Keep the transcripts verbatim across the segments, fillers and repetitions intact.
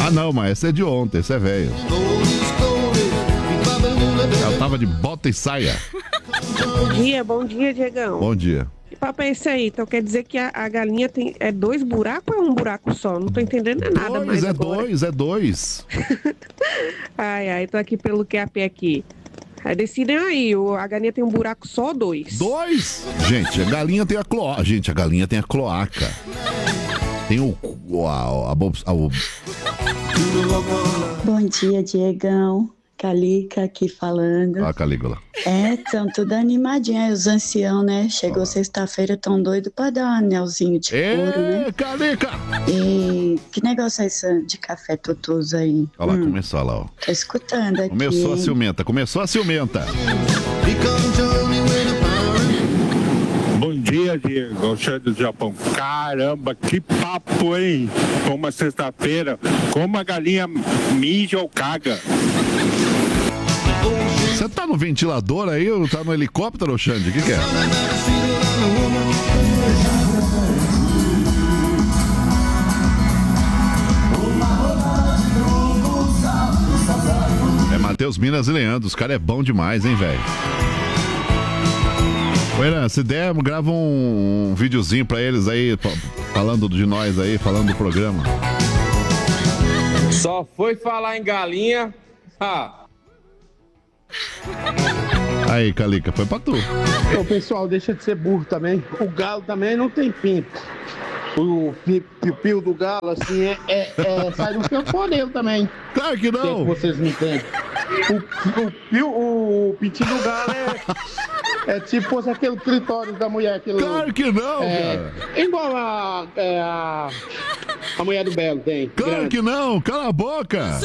Ah, não, mas esse é de ontem, esse é velho. Ela tava de bota e saia. Bom dia, bom dia, Diegão. Bom dia. Que papo é esse aí? Então quer dizer que a, a galinha tem é dois buracos ou é um buraco só? Não tô entendendo nada dois, mais é agora. dois, é dois. Ai, ai, tô aqui pelo Q A P aqui. Aí decidem aí, o- a galinha tem um buraco só ou dois? Dois? Gente, a galinha tem a cloaca. Gente, a galinha tem a cloaca. Tem o... o- a, a, bo- a, o- Bom dia, Diegão. Calica aqui falando. a Calígula. É, tão tudo animadinho aí, os anciãos, né? Chegou sexta-feira, tão doido pra dar um anelzinho de couro, né? Ê, Calica! E que negócio é esse de café tutuso aí? Olha lá, Hum, começou lá, ó. tô escutando aqui. Começou a hein? ciumenta, começou a ciumenta. Bom dia, Diego. Alexandre do Japão. Caramba, que papo, hein? Como a sexta-feira, como a galinha mija ou caga. Você tá no ventilador aí ou tá no helicóptero, Xande? O que, que é? É Matheus Minas e Leandro. Os caras é bom demais, hein, velho? Ô, Irã, se der, grava um, um videozinho pra eles aí, fa- falando de nós aí, falando do programa. Só foi falar em galinha. Ah. Aí, Calica, foi pra tu. O pessoal deixa de ser burro também. O galo também não tem pinto. O pi- piu-piu do galo, assim, é, é, é sai do camponeiro também. Claro que não. Que vocês não entendem. O, o, piu- o pintinho do galo é, é tipo fosse aquele clitóris da mulher. Aquele, Claro que não, é, cara. igual a, é, a, a mulher do Belo tem. Claro grande. que não, cala a boca.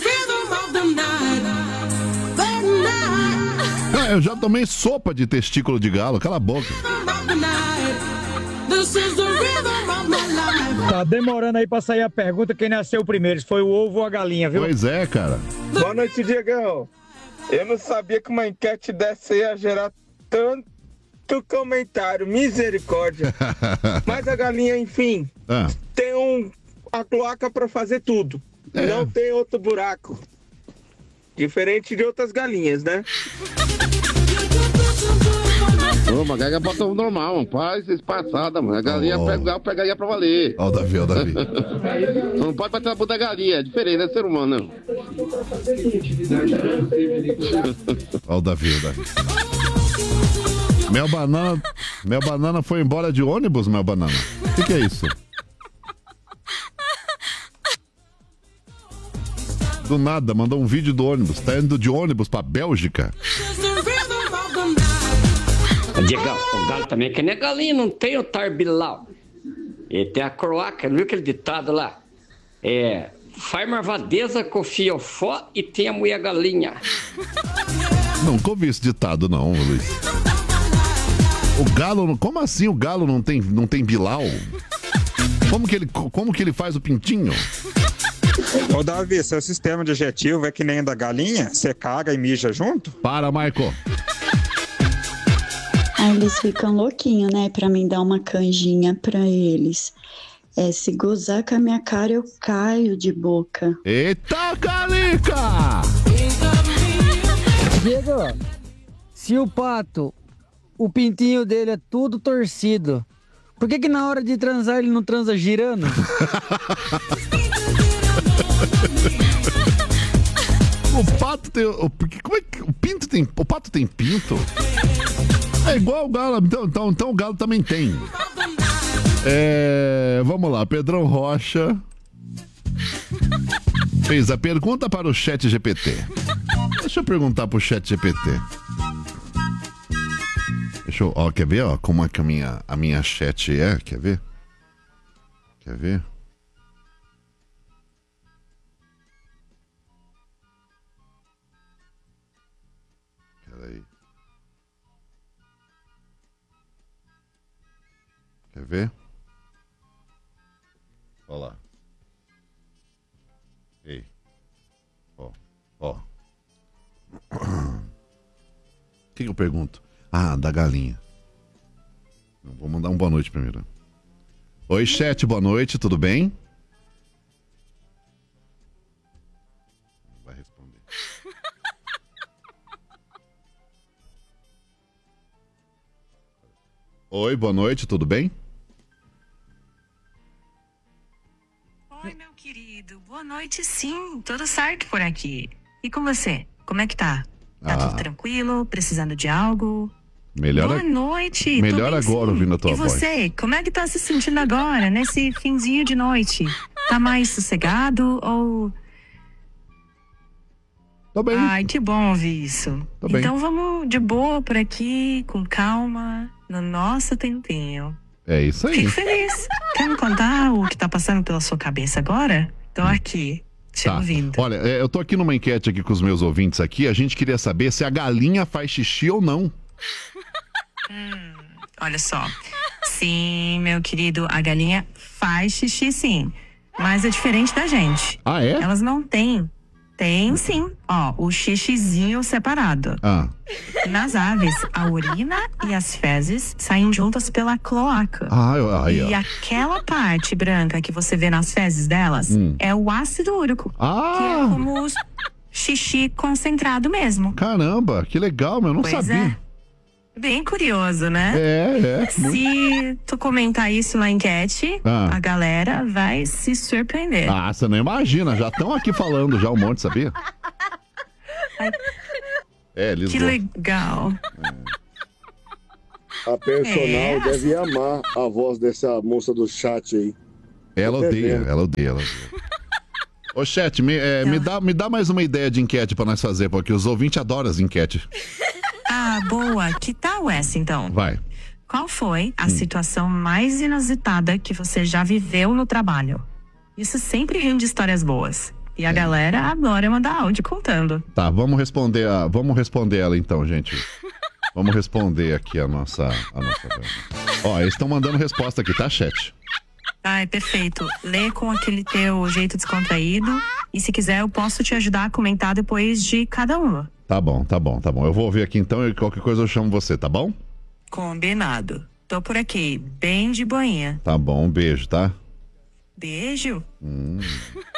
Ah, eu já tomei sopa de testículo de galo, cala a boca. Tá demorando aí pra sair a pergunta quem nasceu primeiro, se foi o ovo ou a galinha, viu? Pois é, cara. Boa noite, Diegão. Eu não sabia que uma enquete dessa ia gerar tanto comentário. Misericórdia. Mas a galinha, enfim, Ah. tem um, a cloaca pra fazer tudo. É. Não tem outro buraco. Diferente de outras galinhas, né? Ô, mas a galinha bota o normal, mano. Paz espaçada, mano. A galinha Oh. pega, ela pegaria pra valer. Ó o Davi, ó o Davi. Não pode bater na bunda da galinha. É diferente, é ser humano, não. Ó o Davi, o Davi. Mel Banana, Mel Banana foi embora de ônibus, Mel Banana? O que, que é isso? Do nada, mandou um vídeo do ônibus. Tá indo de ônibus pra Bélgica. Diegão, o galo também é que nem galinha, não tem o tarbilau. E tem a croaca, não viu aquele ditado lá? É, faz marvadeza com fiofó e tem a mulher galinha. Nunca ouvi esse ditado, não, Luiz. O galo, como assim o galo não tem, não tem bilau? Como que, ele, como que ele faz o pintinho? Ô Davi, seu sistema digestivo é que nem da galinha? Você caga e mija junto? Para, Marco. Aí eles ficam louquinhos, né? Pra mim dar uma canjinha pra eles. É, se gozar com a minha cara, eu caio de boca. Eita, Calica! Diego, se o pato, o pintinho dele é tudo torcido, por que que na hora de transar ele não transa girando? O pato tem. O, como é que o pinto tem. O pato tem pinto? É igual o galo. Então, então, então o galo também tem. É, vamos lá, Pedrão Rocha fez a pergunta para o Chat G P T. Deixa eu perguntar pro Chat G P T. Deixa eu. Ó, quer ver? Ó, como é que a minha, a minha chat é? Quer ver? Quer ver? Peraí. Quer ver? Olha lá. Ei. Ó. Ó. O que, que eu pergunto? Ah, da galinha. Vou mandar um boa noite primeiro. Oi, chat, boa noite, tudo bem? Oi, boa noite, tudo bem? Oi, meu querido. Boa noite, sim. Tudo certo por aqui. E com você? Como é que tá? Tá Ah. tudo tranquilo? Precisando de algo? Melhor, Boa a- noite. Tô melhor bem, agora sim. ouvindo a tua E voz. você? Como é que tá se sentindo agora, nesse finzinho de noite? Tá mais sossegado ou... Tô bem. Ai, que bom ouvir isso. Tô bem. Então vamos de boa por aqui, com calma, no nosso tempinho. É isso aí. Fico feliz. Quer me contar o que tá passando pela sua cabeça agora? Tô aqui, te Tá. ouvindo. Olha, é, eu tô aqui numa enquete aqui com os meus ouvintes aqui. A gente queria saber se a galinha faz xixi ou não. Hum, olha só. Sim, meu querido, a galinha faz xixi sim. Mas é diferente da gente. Ah, é? Elas não têm. Tem sim. Ó, o xixizinho separado. Ah. Nas aves, a urina e as fezes saem juntas pela cloaca. Ah, eu- aí, E ó. aquela parte branca que você vê nas fezes delas Hum. é o ácido úrico. Ah! Que é como o xixi concentrado mesmo. Caramba, que legal, meu. Eu não Pois sabia. é. Bem curioso, né? É, é. Se tu comentar isso na enquete, Ah. a galera vai se surpreender. Ah, você não imagina. Já estão aqui falando já um monte, sabia? É, eles Que gostam. legal. A personal É. deve amar a voz dessa moça do chat aí. Ela Tô odeia, devendo. ela odeia, ela odeia. Ô, chat, me, é, me, dá, me dá mais uma ideia de enquete pra nós fazer, porque os ouvintes adoram as enquetes. Ah, boa. Que tal essa, então? Vai. Qual foi a Hum. situação mais inusitada que você já viveu no trabalho? Isso sempre rende histórias boas. E a galera adora mandar áudio contando. Tá, vamos responder a, vamos responder ela então, gente. Vamos responder aqui a nossa, a nossa. Ó, eles estão mandando resposta aqui, tá, chat? Ah, é perfeito. Lê com aquele teu jeito descontraído. E se quiser, eu posso te ajudar a comentar depois de cada uma. Tá bom, tá bom, tá bom. Eu vou ouvir aqui então e qualquer coisa eu chamo você, tá bom? Combinado. Tô por aqui, bem de boinha. Tá bom, um beijo, tá? Beijo. Hum.